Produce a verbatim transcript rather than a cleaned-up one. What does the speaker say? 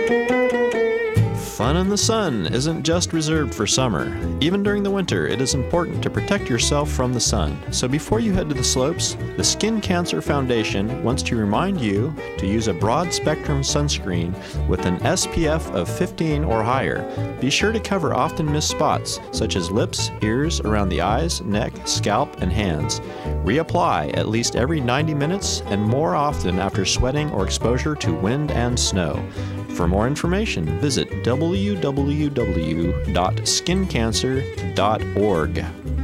Fun in the sun isn't just reserved for summer. Even during the winter, it is important to protect yourself from the sun. So before you head to the slopes, the Skin Cancer Foundation wants to remind you to use a broad-spectrum sunscreen with an S P F of fifteen or higher. Be sure to cover often missed spots, such as lips, ears, around the eyes, neck, scalp, and hands. Reapply at least every ninety minutes and more often after sweating or exposure to wind and snow. For more information, visit w w w dot skin cancer dot org.